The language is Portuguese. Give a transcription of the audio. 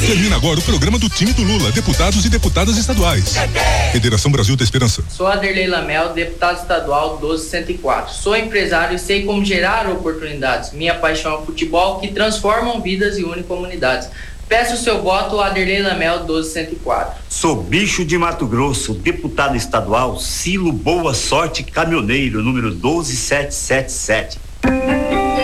Termina agora o programa do time do Lula, deputados e deputadas estaduais. Federação Brasil da Esperança. Sou Aderlei Lamel, deputado estadual 1204. Sou empresário e sei como gerar oportunidades. Minha paixão é futebol, que transformam vidas e une comunidades. Peço o seu voto, Aderlei Lamel 1204. Sou Bicho de Mato Grosso, deputado estadual Silo Boa Sorte Caminhoneiro, número 12777.